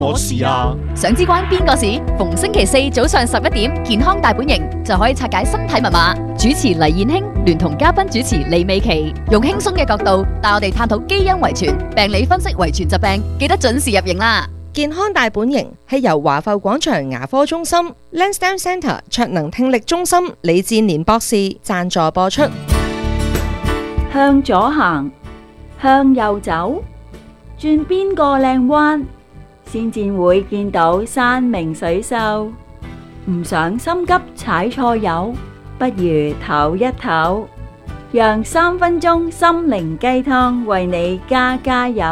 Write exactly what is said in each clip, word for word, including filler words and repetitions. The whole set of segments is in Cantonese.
我事啊！ 想知關邊個事？逢星期四早上十一點，健康大本營就可以拆解身體密碼。主持黎燕卿聯同嘉賓主持李美琪，用輕鬆嘅角度帶我哋探討基因遺傳、病理分析遺傳疾病，記得準時入營啦！ 健康大本營係由華埠廣場牙科中心、Lansdowne Centre 卓能聽力中心李志年博士贊助播出。 向左行，向右走，轉邊個靚彎，先至會見到山明水秀。唔想心急踩錯油，不如唞一唞，讓三分鐘心靈雞湯為你加加油。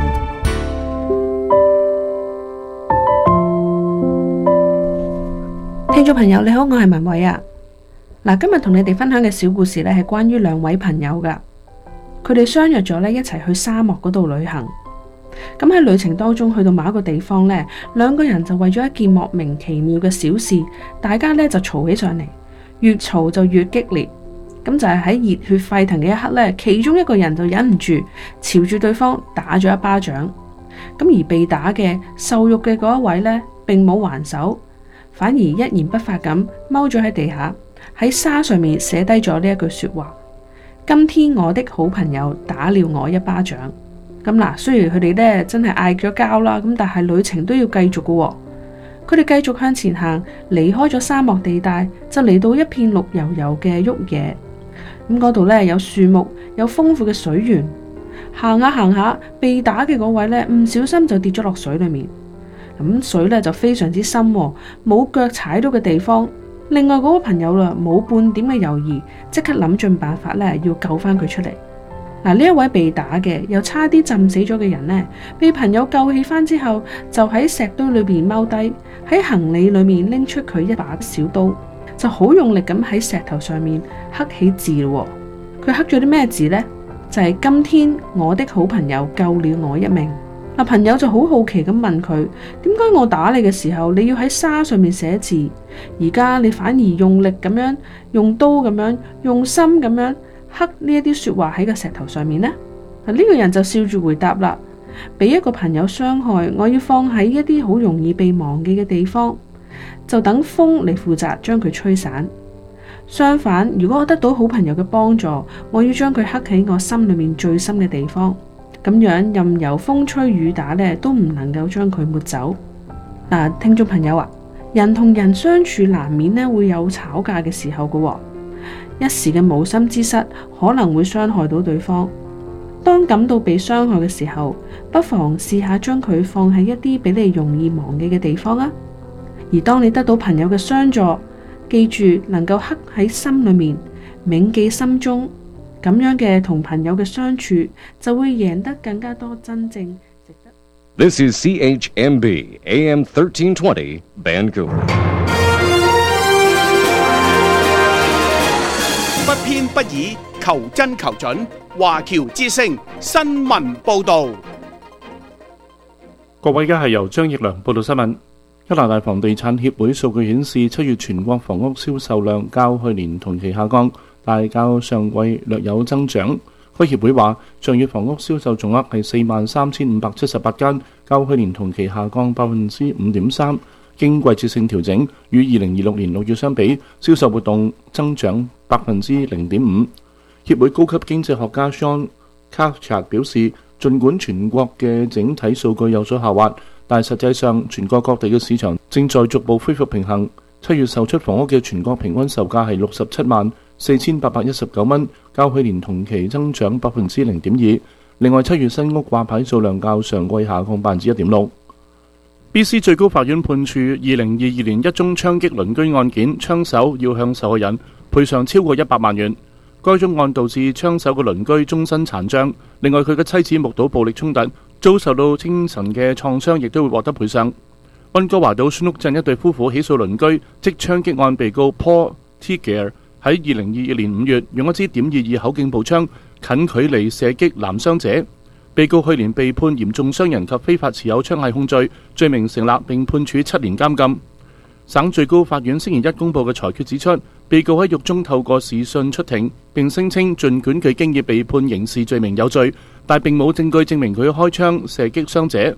聽眾朋友你好，我係文偉啊。嗱，今日同你哋分享嘅小故事咧，係關於兩位朋友噶。佢哋相約咗咧，一齊去沙漠嗰度旅行。咁喺旅程當中，去到某一個地方呢，兩個人就為咗一件莫名其妙嘅小事，大家呢就嘈起上嚟，越嘈就越激烈。咁就係喺熱血沸騰嘅一刻呢，其中一個人就忍唔住朝住對方打咗一巴掌。咁而被打嘅受辱嘅嗰一位呢，並冇還手，反而一言不發咁踎咗喺地下，喺沙上面寫低咗呢一句說話：今天我的好朋友打了我一巴掌。咁嗱，雖然佢哋咧真係嗌咗交啦，咁但係旅程都要繼續嘅喎。佢哋繼續向前行，離開咗沙漠地帶，就嚟到一片綠油油嘅沃野。咁嗰度咧有樹木，有豐富嘅水源。行下行下，被打嘅嗰位咧唔小心就跌咗落水裏面。咁水咧就非常之深，冇腳踩到嘅地方。另外嗰個朋友啦，冇半點嘅猶豫，即刻諗盡辦法咧，要救翻佢出嚟。嗱，呢一位被打嘅又差啲浸死咗嘅人呢，被朋友救起翻之後，就喺石堆裏邊踎低，喺行李裏面拎出佢一把小刀，就好用力咁喺石頭上面刻起字咯。佢刻咗啲咩字呢？就係今天我的好朋友救了我一命。嗱，朋友就好好奇咁問佢：點解我打你嘅時候，你要喺沙上面寫字，而家你反而用力咁樣，用刀咁樣，用心咁樣刻呢一啲說話喺個石頭上面呢？呢、這個人就笑住回答啦：俾一個朋友傷害，我要放喺一啲好容易被忘記嘅地方，就等風嚟負責將佢吹散。相反，如果我得到好朋友嘅幫助，我要將佢刻喺我心裏面最深嘅地方，咁樣任由風吹雨打呢，都唔能夠將佢抹走。嗱、啊，聽眾朋友啊，人同人相處難免呢會有吵架嘅時候噶、哦。一時嘅無心之失可能會傷害到對方。當感到被傷害嘅時候，不妨試下將佢放喺一啲比你容易忘記嘅地方啊。而當你得到朋友嘅相助，記住能夠刻喺心裏面，銘記心中，咁樣嘅同朋友嘅相處就會贏得更加多真正值得。 This is C H M B A M thirteen twenty Vancouver。 不偏不倚，求真求準。華僑之聲新聞報導。 各位，而家係由張奕良報道新聞。加拿大房地產協會數據顯示，七月全國房屋銷售量較去年同期下降，但較上季略有增長。該協會話，上月房屋銷售總額係四萬三千五百七十八間，較去年同期下降百分之五點三。經季節性調整，與二零二六年六月相比，銷售活動增長百分之零點五。協會高級經濟學家 Sean Carchak 表示，儘管全國嘅整體數據有所下滑，但實際上全國各地嘅市場正在逐步恢復平衡。七月售出房屋嘅全國平均售價係六十七萬四千八百一十九蚊，較去年同期增長百分之零點二。另外，七月新屋掛牌數量較上季下降百分之一點六。B C 最高法院判處二零二二年一宗槍擊鄰居案件，槍手要向受害人賠償超過一百萬元。該宗案導致槍手嘅鄰居終身殘障，另外佢嘅妻子目睹暴力衝突，遭受到精神嘅創傷，亦都會獲得賠償。溫哥華島孫屋鎮一對夫婦起訴鄰居，即槍擊案被告 Paul Tiger 喺二零二二年五月用一支點二二口徑步槍近距離射擊男傷者。被告去年被判嚴重傷人及非法持有槍械控罪，罪名成立並判處七年監禁。省最高法院星期一公布嘅裁決指出，被告喺獄中透過視訊出庭，並聲稱儘管佢經已被判刑事罪名有罪，但並冇證據證明佢開槍射擊傷者。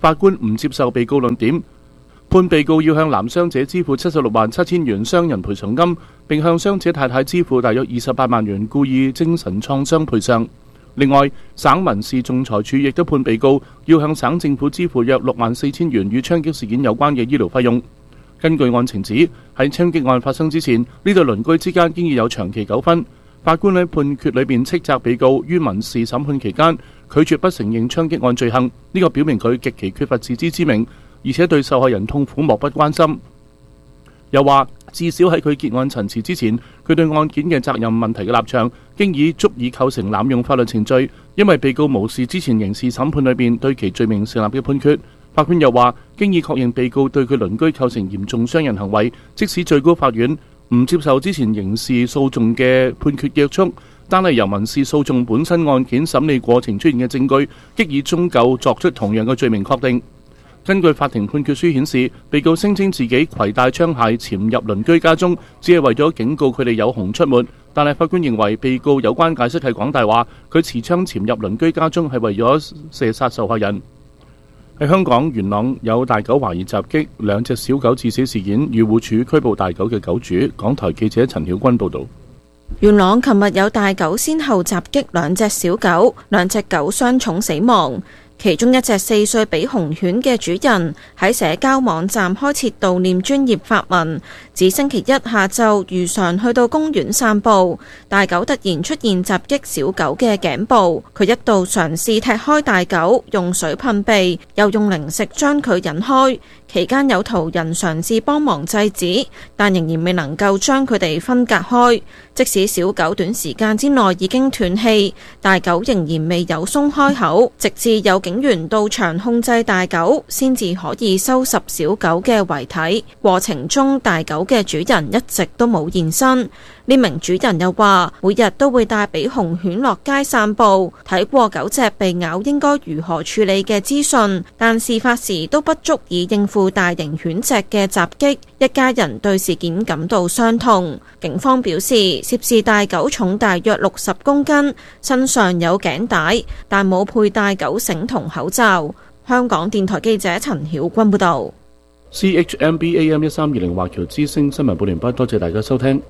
法官唔接受被告論點，判被告要向男傷者支付七十六萬七千元傷人賠償金，並向傷者太太支付大約二十八萬元故意精神創傷賠償。另外，省民事仲裁處亦都判被告要向省政府支付約六萬四千元與槍擊事件有關嘅醫療費用。根據案情指，喺槍擊案發生之前，呢對鄰居之間經已有長期糾紛。法官喺判決裏邊斥責被告於民事審判期間拒絕不承認槍擊案罪行，呢個表明佢極其缺乏自知之明，而且對受害人痛苦漠不關心。又話至少喺佢結案陳詞之前，佢對案件嘅責任問題嘅立場經已足以構成濫用法律程序，因為被告無視之前刑事審判裏邊對其罪名成立嘅判決。法官又話，經已確認被告對佢鄰居構成嚴重傷人行為，即使最高法院唔接受之前刑事訴訟嘅判決約束，單係由民事訴訟本身案件審理過程出現嘅證據，亦已終究作出同樣嘅罪名確定。根據法庭判決書顯示，被告聲稱自己攜帶槍械潛入鄰居家中，只係為咗警告佢哋有熊出沒。但係法官認為被告有關解釋係講大話，佢持槍潛入鄰居家中係為咗射殺受害人。喺香港元朗有大狗懷疑襲擊兩隻小狗致死事件，漁護署拘捕大狗嘅狗主。港台記者陳曉君報導。 元朗琴日有大狗先後襲擊兩隻小狗，兩隻狗傷重死亡。其中一隻四歲比熊犬嘅主人喺社交網站開設悼念專頁發文，指星期一下晝如常去到公園散步，大狗突然出現襲擊小狗嘅頸部，佢一度嘗試踢開大狗，用水噴鼻，又用零食將佢引開。期間有途人嘗試幫忙制止，但仍然未能夠將佢哋分隔開。即使小狗短時間之內已經斷氣，大狗仍然未有鬆開口，直至有警員到場控制大狗，先至可以收拾小狗嘅遺體。過程中，大狗嘅主人一直都冇現身。呢名主人又話，每日都會帶比熊犬落街散步，睇過狗隻被咬應該如何處理嘅資訊，但事發時都不足以應付大型犬隻嘅襲擊。一家人對事件感到傷痛。警方表示，涉事大狗重大約六十公斤，身上有頸帶，但冇佩戴狗繩同口罩。香港電台記者陳曉君報導。 C H M B A M 一三二零華僑之聲新聞報連班，多謝大家收聽。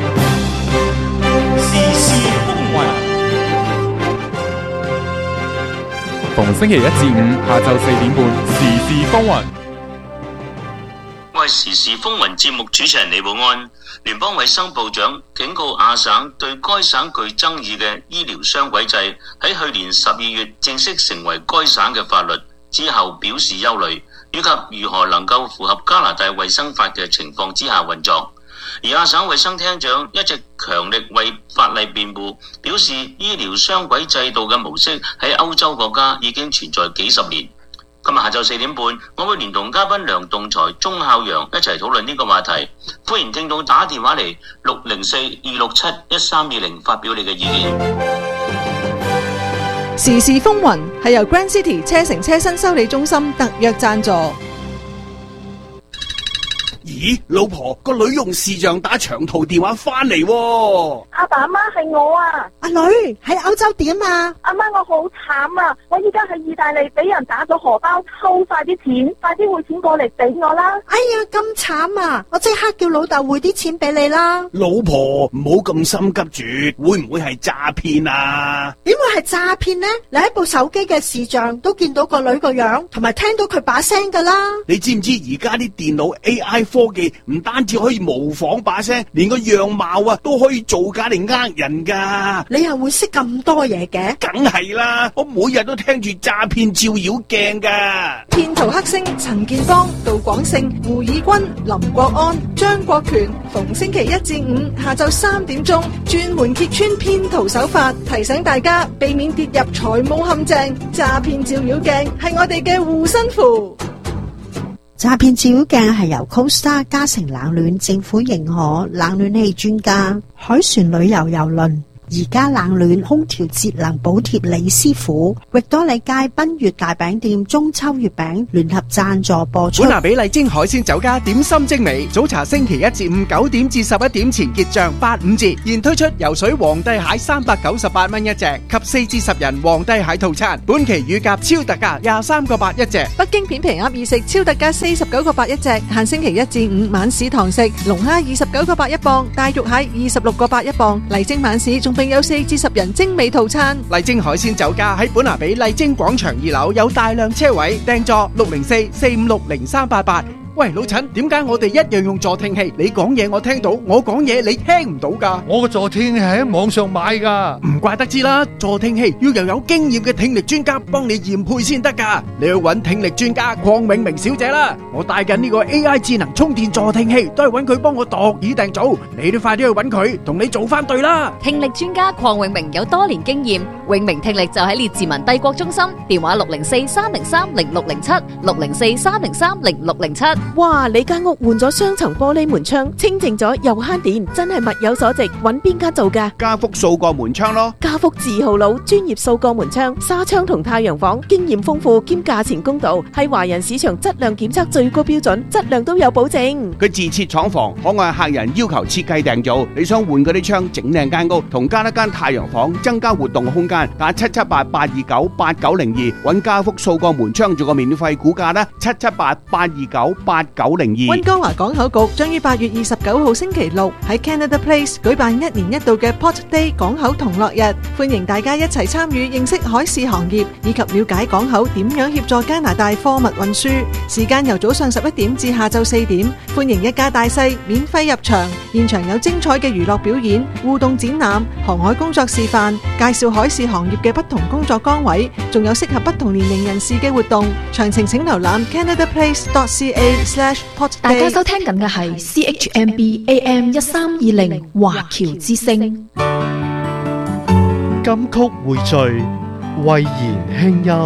時事風雲，逢星期一至五下晝四點半，時事風雲。 我係時事風雲節目主持人李寶安。聯邦衛生部長警告亞省對該省具爭議嘅醫療雙軌制喺去年十二月正式成為該省嘅法律之後表示憂慮，以及如何能夠符合加拿大衛生法嘅情況之下運作。而亞省衛生廳長一直強力為法例辯護，表示醫療雙軌制度嘅模式喺歐洲國家已經存在幾十年。今日下晝四點半，我會連同嘉賓梁棟才、鐘孝陽一齊討論呢個話題。歡迎聽眾打電話嚟六零四二六七一三二零發表你嘅意見。 時事風雲係由 Grand City 車城車身修理中心特約贊助。 咦，老婆，個女用視像打長途電話翻嚟喎。 阿爸阿媽係我啊。 阿女喺歐洲點啊？ 阿媽，我好慘啊！我依家喺意大利俾人打咗荷包，抽晒啲錢，快啲匯錢過嚟俾我啦！ 哎呀，咁慘啊！我即刻叫老豆匯啲錢俾你啦。 老婆，唔好咁心急住，會唔會係詐騙啊？ 點會係詐騙呢？你喺部手機嘅視像都見到個女個樣，同埋聽到佢把聲噶啦。 你知唔知而家啲電腦 A I 科技唔單止可以模仿把聲，連個樣貌啊都可以造假嚟呃人噶。 你又會識咁多嘢嘅？ 梗係啦，我每日都聽住詐騙照妖鏡噶。 騙徒黑星陳建邦、杜廣勝、胡以軍、林國安、張國權，逢星期一至五下晝三點鐘，專門揭穿騙徒手法，提醒大家避免跌入財務陷阱。詐騙照妖鏡係我哋嘅護身符。 詐騙照妖鏡係由 Costa 嘉誠冷暖政府認可冷暖氣專家海船旅遊郵輪宜家冷暖空調節能補貼李師傅，域多利街賓悅大餅店中秋月餅聯合贊助播出。 本拿比麗晶海鮮酒家點心精美，早茶星期一至五九點至十一點前結賬八五折，現推出游水皇帝蟹三百九十八蚊一隻及四至十人皇帝蟹套餐，本期乳鴿超特價廿三個八一隻。 北京片皮鴨二食超特價四十九個八一隻，限星期一至五晚市堂食，龍蝦二十九個八一磅，大肉蟹二十六個八一磅。麗晶晚市仲並有四至十人精美套餐。 麗晶海鮮酒家喺本拿比麗晶廣場二樓有大量車位，訂座六零四四五六零三八八。喂，老陳，點解我哋一樣用助聽器？你講嘢我聽到，我講嘢你聽唔到噶？ 我個助聽器喺網上買噶， 唔怪得知啦。助聽器要由有經驗嘅聽力專家幫你驗配先得噶。你去揾聽力專家鄺永明小姐啦。我帶緊呢個 A I 智能充電助聽器，都係揾佢幫我度耳訂組。你都快啲去揾佢，同你做翻對啦。 聽力專家鄺永明有多年經驗，永明聽力就喺列治文帝國中心，電話六零四三零三零六零七六零四三零三零六零七。 哇！你間屋換咗雙層玻璃門窗，清淨咗又慳電，真係物有所值。揾邊間做㗎？ 家福數個門窗咯。 家福字號佬，專業數個門窗、紗窗同太陽房，經驗豐富兼價錢公道，係華人市場質量檢測最高標準，質量都有保證。 佢自設廠房，可按客人要求設計訂造。你想換嗰啲窗，整靚間屋，同加一間太陽房，增加活動空間，打七七八八二九八九零二，揾家福數個門窗做個免費估價啦，七七八八二九八九零二。 溫哥華港口局將於八月二十九號星期六喺 Canada Place 舉辦一年一度嘅 Port Day 港口同樂日，歡迎大家一齊參與，認識海事行業以及了解港口點樣協助加拿大貨物運輸。時間由早上十一點至下晝四點，歡迎一家大細免費入場，現場有精彩嘅娛樂表演、互動展覽、航海工作示範，介紹海事行業嘅不同工作崗位，仲有適合不同年齡人士嘅活動。詳情請瀏覽 canadaplace dot c a slash port。 大家收聽緊嘅係 C H M B A M 一三二零華僑之聲。 金曲匯聚，慧言輕音。